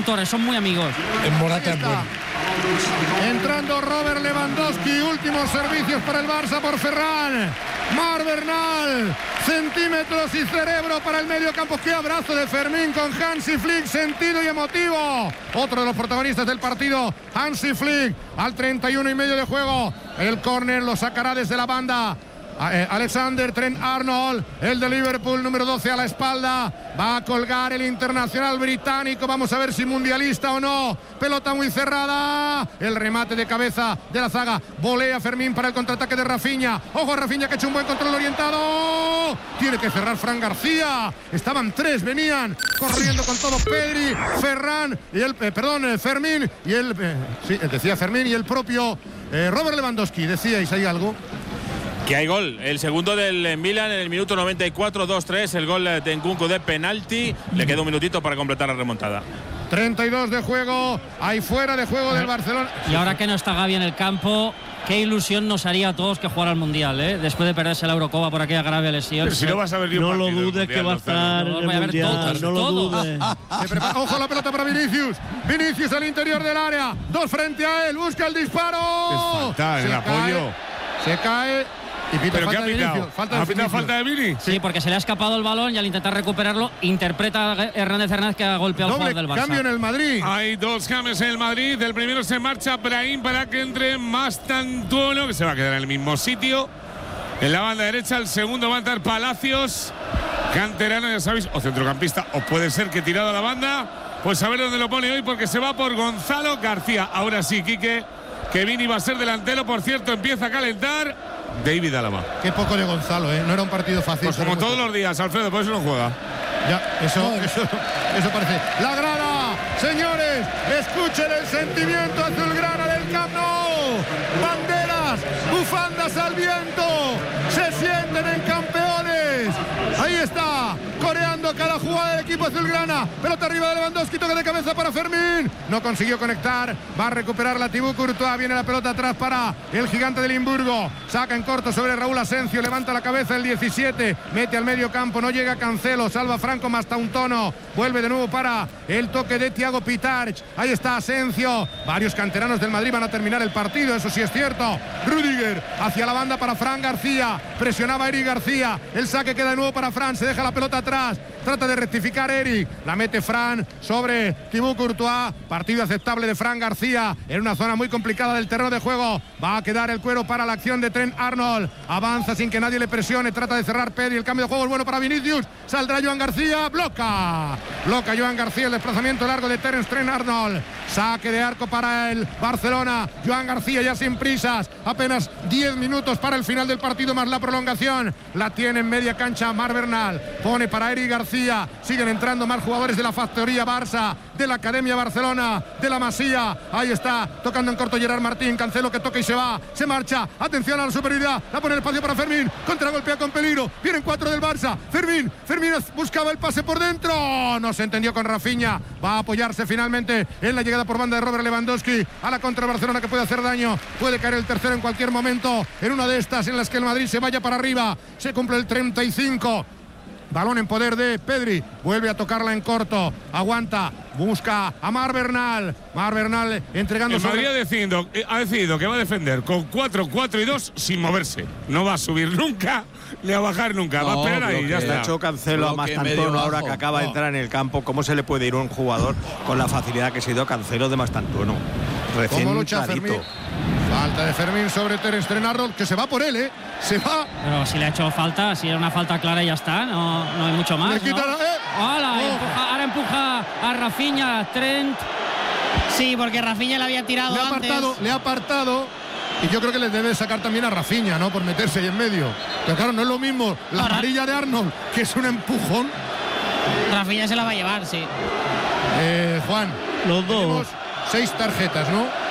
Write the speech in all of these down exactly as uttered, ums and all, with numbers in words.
Torres, son muy amigos. En Morata es bueno. Entrando Robert Lewandowski, últimos servicios para el Barça por Ferran. Mar Bernal, centímetros y cerebro para el medio campo. Qué abrazo de Fermín con Hansi Flick, sentido y emotivo. Otro de los protagonistas del partido, Hansi Flick, al treinta y uno y medio de juego. El córner lo sacará desde la banda Alexander Trent Arnold, el de Liverpool, número doce a la espalda. Va a colgar el internacional británico. Vamos a ver si mundialista o no. Pelota muy cerrada. El remate de cabeza de la zaga. Volea Fermín para el contraataque de Rafinha. Ojo a Rafinha, que ha hecho un buen control orientado. Tiene que cerrar Fran García. Estaban tres, venían corriendo con todo Pedri, Ferran y el, eh, perdón, eh, Fermín y el, eh, sí, decía Fermín y el propio eh, Robert Lewandowski. ¿Decíais ahí algo? Que hay gol, el segundo del Milan en el minuto noventa y cuatro, dos tres, el gol de Nkunku de penalti. Le queda un minutito para completar la remontada. treinta y dos de juego, ahí fuera de juego del Barcelona. Y ahora que no está Gavi en el campo, qué ilusión nos haría a todos que jugara al Mundial, ¿eh? Después de perderse la Eurocopa por aquella grave lesión. Pero si no vas a ver ni un No lo partido dudes que va a estar no, en el voy a ver Mundial, todos, no lo todos. dudes. Ojo la pelota para Vinicius. Vinicius al interior del área. Dos frente a él. Busca el disparo. Es falta, el Se apoyo. Cae, se cae. Y pita ¿Pero qué falta ha de pitado? Vinicius. Falta ¿Ha de pitado Vinicius. falta de Vini? Sí, porque se le ha escapado el balón y al intentar recuperarlo, interpreta Hernández Hernández que ha golpeado al Doble jugador del Barça. cambio en el Madrid. Hay dos cambios en el Madrid. El primero se marcha Brahim para que entre Mastantuono, que se va a quedar en el mismo sitio. En la banda derecha, el segundo va a entrar Palacios, canterano, ya sabéis, o centrocampista, o puede ser que tirado a la banda. Pues a ver dónde lo pone hoy, porque se va por Gonzalo García. Ahora sí, Quique, que Vini va a ser delantero. Por cierto, empieza a calentar David Alaba. Qué poco de Gonzalo, ¿eh? No era un partido fácil. Pues como todos los días, Alfredo, por eso no juega. Ya, eso, eso, eso parece. La grada, señores, escuchen el sentimiento azulgrana del Camp Nou. Banderas, bufandas al viento, se sienten en campeones. Ahí está, coreando cada jugada del equipo azulgrana. Pelota arriba de Lewandowski, toque de cabeza para Fermín. No consiguió conectar, va a recuperar la Thibaut Courtois. Viene la pelota atrás para el gigante de Limburgo. Saca en corto sobre Raúl Asencio, levanta la cabeza el diecisiete, mete al medio campo, no llega Cancelo, salva Franco Mastantuono, vuelve de nuevo para el toque de Thiago Pitarch. Ahí está Asencio. Varios canteranos del Madrid van a terminar el partido, eso sí es cierto. Rüdiger hacia la banda para Fran García, presionaba Eric García, el saque queda de nuevo para Fran, se deja la pelota atrás, trata de rectificar Eric, la mete Fran sobre Thibaut Courtois. Partido aceptable de Fran García en una zona muy complicada del terreno de juego. Va a quedar el cuero para la acción de Trent Arnold, avanza sin que nadie le presione, trata de cerrar Pedri, el cambio de juego es bueno para Vinicius, saldrá Joan García, bloca bloca Joan García el desplazamiento largo de Terence Trent Arnold. Saque de arco para el Barcelona. Joan García ya sin prisas, apenas diez minutos para el final del partido más la prolongación. La tiene en media cancha Mar Bernal, pone para Eric García. Siguen entrando más jugadores de la factoría Barça, de la Academia Barcelona, de la Masía. Ahí está, tocando en corto Gerard Martín. Cancelo que toca y se va, se marcha. Atención a la superioridad, la pone el espacio para Fermín, contragolpea con peligro. Vienen cuatro del Barça. Fermín, Fermín buscaba el pase por dentro, no se entendió con Rafinha. Va a apoyarse finalmente en la llegada por banda de Robert Lewandowski a la contra Barcelona, que puede hacer daño. Puede caer el tercero en cualquier momento, en una de estas en las que el Madrid se vaya para arriba. Se cumple el treinta y cinco. Balón en poder de Pedri, vuelve a tocarla en corto, aguanta, busca a Mar Bernal. Mar Bernal entregando. El Madrid sobre... ha, decidido, ha decidido que va a defender con cuatro, cuatro y dos sin moverse. No va a subir nunca, ni a bajar nunca. No, va a esperar ahí, ya está. Le ha hecho Cancelo a Mastantuono ahora que acaba de entrar en el campo. ¿Cómo se le puede ir a un jugador con la facilidad que se dio Cancelo de Mastantuono? Recién ¿Cómo lucha Fermín? Falta de Fermín sobre Terence Trent Arnold, que se va por él, ¿eh? Se va. Pero si le ha hecho falta, si era una falta clara y ya está, no, no hay mucho más. Le quita ¿no? la, eh. Hola, oh. empuja, ahora empuja a Rafinha, Trent. Sí, porque Rafinha le había tirado le ha apartado, antes. Le ha apartado. Y yo creo que les debe sacar también a Rafinha, ¿no? Por meterse ahí en medio. Pero claro, no es lo mismo la Ahora. amarilla de Arnold, que es un empujón. Rafinha se la va a llevar, sí. Eh, Juan. Los dos. Tenemos seis tarjetas, ¿no?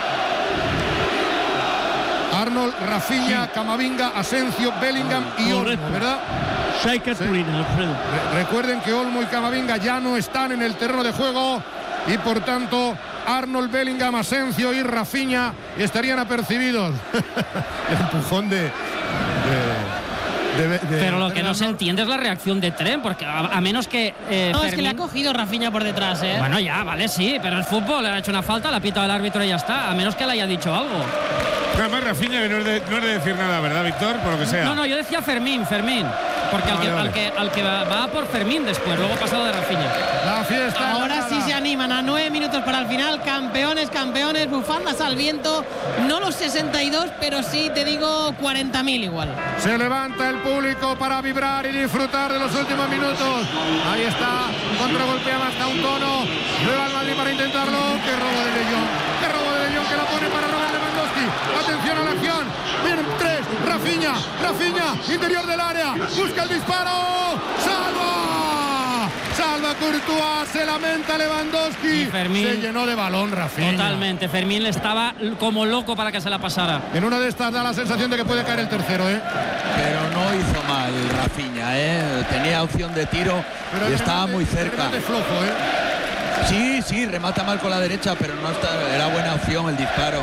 Arnold, Rafinha, Camavinga, Asencio, Bellingham y Olmo, ¿verdad? Seis cartulinas, Alfredo. Re recuerden que Olmo y Camavinga ya no están en el terreno de juego y por tanto Arnold, Bellingham, Asencio y Rafinha estarían apercibidos. El empujón de, de, De, de, Pero lo de que no se entiende es la reacción de Trent, porque a, a menos que. Eh, No, Fermín... es que le ha cogido Rafinha por detrás, ¿eh? Bueno, ya, vale, sí, pero el fútbol le ha hecho una falta, la pita del árbitro y ya está, a menos que le haya dicho algo. Además, Rafinha no es, de, no es de decir nada, ¿verdad, Víctor? Por lo que sea. No, no, yo decía Fermín, Fermín. Porque al, Vale, que, vale. al, que, al que va, va por Fermín después, luego pasa lo de Rafinha. La fiesta. Ahora sí se animan a nueve minutos para el final. Campeones, campeones, bufandas al viento. No los sesenta y dos, pero sí te digo cuarenta mil igual. Se levanta el público para vibrar y disfrutar de los últimos minutos. Ahí está, contragolpea hasta un tono. Nueva al Madrid para intentarlo. Qué robo de De Jong. Qué robo de De Jong que la pone para Robert Lewandowski. Atención a la acción. Vienen tres. Rafinha, Rafinha, interior del área. Busca el disparo. ¡Salva! Salva Courtois. Se lamenta Lewandowski. Y Fermín. Se llenó de balón Rafinha. Totalmente, Fermín le estaba como loco para que se la pasara. En una de estas da la sensación de que puede caer el tercero, ¿eh? Pero no hizo mal Rafinha, ¿eh? Tenía opción de tiro Pero y el estaba remate- muy el cerca. remate es flojo, ¿eh? Sí, sí, remata mal con la derecha, pero no está, era buena opción el disparo.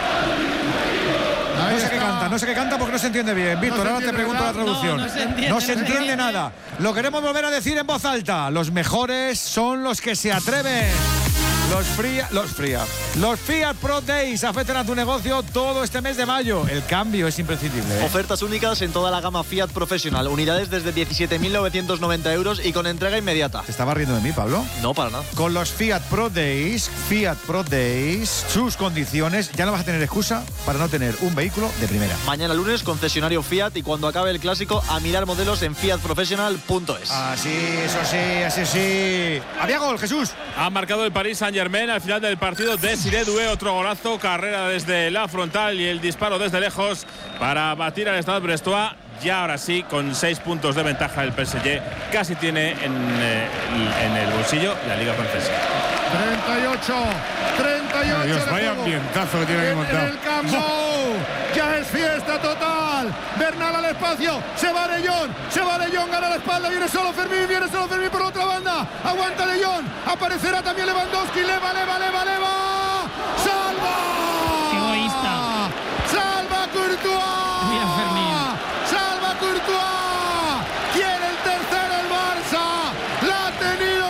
Ahí No sé qué está. canta, no sé qué canta porque no se entiende bien. Víctor, se ahora te entiende, pregunto la ¿verdad? traducción. No, no se entiende, No se entiende nada. Lo queremos volver a decir en voz alta. Los mejores son los que se atreven. Los Fiat, los Fiat, los Fiat Pro Days afectan a tu negocio todo este mes de mayo. El cambio es imprescindible, ¿eh? Ofertas únicas en toda la gama Fiat Professional. Unidades desde diecisiete mil novecientos noventa euros y con entrega inmediata. ¿Te estaba riendo de mí, Pablo? No, para nada. Con los Fiat Pro Days, Fiat Pro Days, sus condiciones, ya no vas a tener excusa para no tener un vehículo de primera. Mañana lunes, concesionario Fiat y cuando acabe el clásico, a mirar modelos en fiat professional punto es. Así, eso sí, así sí. Había gol, Jesús. Ha marcado el Paris Saint-Germain al final del partido. Desiré Doué, otro golazo, carrera desde la frontal y el disparo desde lejos para batir al Stade Brestois. Ya ahora sí, con seis puntos de ventaja el P S G, casi tiene en, eh, en el bolsillo la Liga Francesa. treinta y ocho, treinta y ocho. Dios, de vaya juego. ambientazo que tiene ahí En, en montado. el Camp Nou. Ya es fiesta total. Bernal al espacio. Se va De Jong. Se va De Jong. Gana la espalda. Viene solo Fermín. Viene solo Fermín por otra banda. Aguanta De Jong. Aparecerá también Lewandowski. Leva, leva, leva, leva. ¡Salva! ¡Qué egoísta! ¡Salva Courtois! Mira Fermín. ¡Salva Courtois! ¡Quiere el tercero el Barça! ¡La ha tenido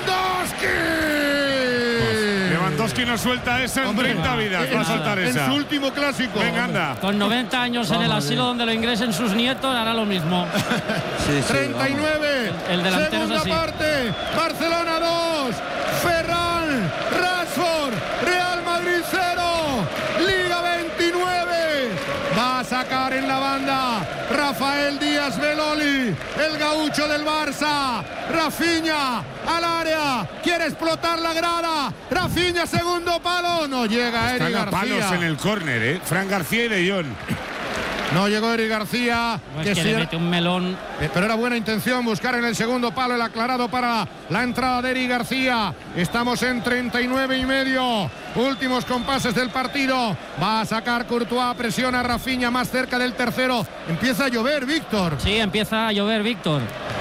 Lewandowski! Lewandowski no suelta esa en Hombre, treinta vidas. Va a soltar en esa. su último clásico. Venga, anda. Con noventa años en el asilo donde lo ingresen sus nietos, hará lo mismo. Sí, sí, treinta y nueve. El- el delantero es Segunda así. parte. Barcelona dos. Ferran. Rashford. Real Madrid cero. Liga veintinueve. Va a sacar en la banda Rafael Díaz Beloli, el gaucho del Barça. Rafinha al área. Quiere explotar la grada. Rafinha, segundo palo. No llega Eric Están a palos García. en el córner, ¿eh? Fran García y De Jong. No llegó Eric García. Es que que sí le era- mete un melón. Eh, Pero era buena intención buscar en el segundo palo el aclarado para la entrada de Eric García. Estamos en treinta y nueve y medio. Últimos compases del partido. Va a sacar Courtois, presiona a Rafinha más cerca del tercero. Empieza a llover, Víctor. Sí, empieza a llover, Víctor.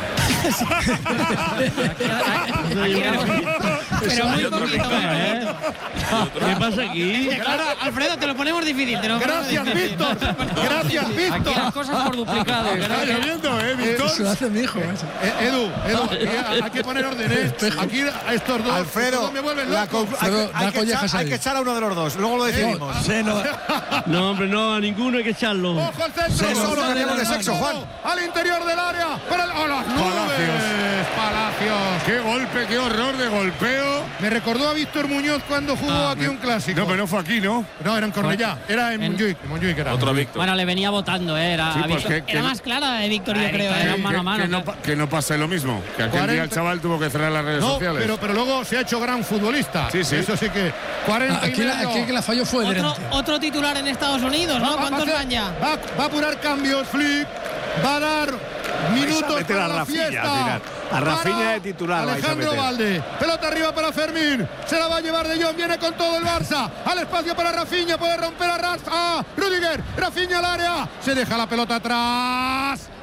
Pero muy poquito. ¿Eh? ¿Qué pasa aquí? Claro, Alfredo, te lo ponemos difícil. Te lo ponemos Gracias, difícil. Víctor. Gracias, Aquí las Víctor. cosas por duplicado. que Está no- lloviendo, ¿eh, Víctor? Eso hace mi hijo. Eh, Edu, Edu, aquí hay que poner orden. ¿eh? Aquí a estos dos, estos Alfredo, dos me vuelven la loco. conclu- hay, que- Alfredo, hay da que collejas echar, hay ahí. que echar a uno de los dos, luego lo decidimos. Sí, no. No, hombre, no, a ninguno hay que echarlo. Ojo al centro. Eso es lo que hacemos de sexo, Juan. Al interior del área. Para el, ¡oh, las nubes! Palacios. Qué golpe, qué horror de golpeo. Me recordó a Víctor Muñoz cuando jugó Ah, aquí un clásico. No, pero no fue aquí, ¿no? No, era en Cornellá. Era en En- Montjuic. En Montjuic era. Otro Víctor. Bueno, le venía votando, ¿eh? Era, Sí, a pues Víctor- que, que Era no- más clara la de Víctor, yo Ahí creo. está, ¿eh? era mano a mano. que, no, pa- que no pase lo mismo. Que aquel cuarenta día el chaval tuvo que cerrar las redes No, sociales. pero, pero luego se ha hecho gran futbolista. Sí, sí. Eso sí que. cuarenta y Aquí, la, medio. aquí que la falló fue Otro, Drente. otro titular en Estados Unidos, ¿no? Va- va a ¿Cuántos hacer- van ya? Va, va a apurar cambios, Flick. Va a dar minutos a meter para a la Rafinha fiesta. al final. A Rafinha Para de titular vais a Alejandro meter. Valde. Pelota arriba para Fermín. Se la va a llevar De Jong. Viene con todo el Barça. Al espacio para Rafinha. Puede romper a Ras. Ah, Rudiger. Rafinha al área. Se deja la pelota atrás.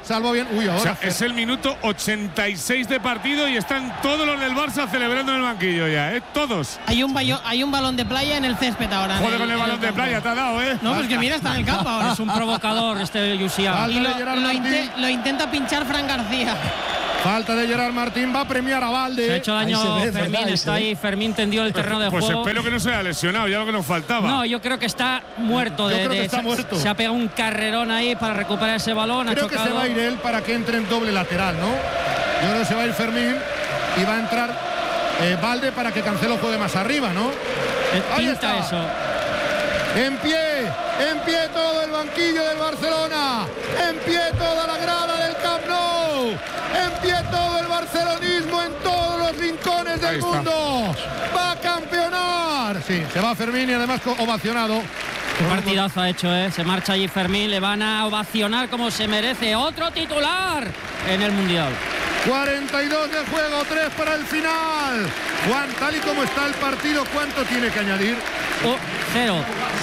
salvó bien. Uy, ahora. O sea, es el minuto ochenta y seis de partido y están todos los del Barça celebrando en el banquillo ya, ¿eh? Todos. Hay un, bayo, hay un balón de playa en el césped ahora. Joder, con el balón de playa te ha dado, ¿eh? No, pues que mira, está en el campo ahora. Es un provocador este Yusia. Y lo, lo, inte, lo intenta pinchar Fran García. Falta de Gerard Martín, va a premiar a Valde. Se ha hecho daño ve, Fermín, ¿verdad? Está ahí Fermín tendido el terreno de pues juego. Pues espero que no se haya lesionado, ya lo que nos faltaba. No, yo creo que está muerto. Yo de, creo que de, está se, muerto. Se ha pegado un carrerón ahí para recuperar ese balón. Creo ha que chocado. se va a ir él para que entre en doble lateral, ¿no? Yo creo que se va a ir Fermín y va a entrar eh, Valde para que Cancelo juegue más arriba, ¿no? Ahí está eso. En pie, en pie todo el banquillo del Barcelona. En pie toda la grada del Camp Nou. En pie todo el barcelonismo en todos los rincones del mundo. Va a campeonar. Sí, se va Fermín y además ovacionado. Qué partidazo ha hecho, ¿eh? Se marcha allí Fermín, le van a ovacionar como se merece. Otro titular en el Mundial. cuarenta y dos de juego, tres para el final. Juan, tal y como está el partido, ¿cuánto tiene que añadir? Oh, cero.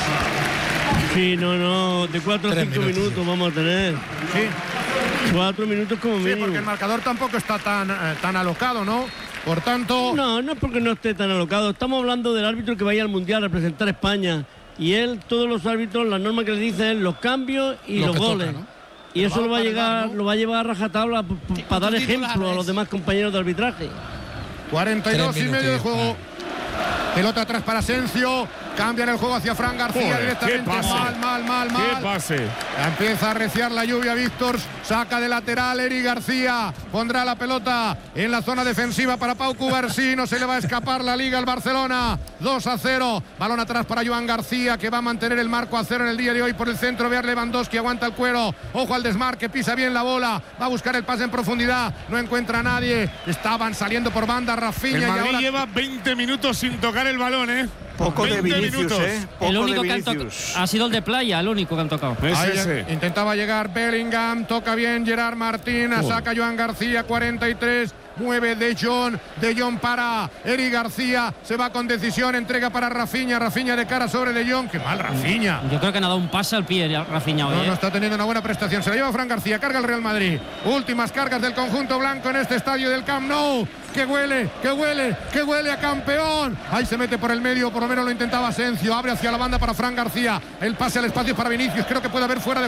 Sí, no, no, de cuatro a cinco minutos. minutos vamos a tener. Sí. Cuatro minutos como mínimo. Sí, porque el marcador tampoco está tan, eh, tan alocado, ¿no? Por tanto… No, no es porque no esté tan alocado. Estamos hablando del árbitro que vaya al Mundial a representar a España. Y él, todos los árbitros, las normas que le dicen es los cambios y lo los goles. toca, ¿no? Y eso lo va a llegar, ¿no? lo va a llevar a rajatabla sí, para dar ejemplo a los demás compañeros de arbitraje. cuarenta y dos y medio de juego. Pelota atrás para Asensio. Cambian el juego hacia Fran García. Joder, directamente. Mal, mal, mal, mal. ¿Qué pase? Empieza a arreciar la lluvia. Víctor saca de lateral. Eric García pondrá la pelota en la zona defensiva para Pau Cubarsí. No se le va a escapar la liga al Barcelona. dos a cero. Balón atrás para Joan García, que va a mantener el marco a cero en el día de hoy por el centro. Ver Lewandowski aguanta el cuero. Ojo al desmarque. Pisa bien la bola. Va a buscar el pase en profundidad. No encuentra a nadie. Estaban saliendo por banda Rafinha. El Madrid y ahora lleva veinte minutos sin tocar el balón, ¿eh? Poco de Vinicius, minutos. ¿eh? Poco el único de que han tocado ha sido el de playa, el único que han tocado. Es ese. Intentaba llegar Bellingham, toca bien Gerard Martín, oh. saca Joan García, cuarenta y tres, mueve De Jong, De Jong para Eric García, se va con decisión, entrega para Rafinha, Rafinha de cara sobre De Jong, qué mal Rafinha. Yo creo que han dado un pase al pie Rafinha hoy. No, ¿eh? no está teniendo una buena prestación, se la lleva Fran García, carga el Real Madrid. Últimas cargas del conjunto blanco en este estadio del Camp Nou. Que huele, que huele, que huele a campeón. Ahí se mete por el medio, por lo menos lo intentaba Asensio. Abre hacia la banda para Fran García. El pase al espacio para Vinicius. Creo que puede haber fuera de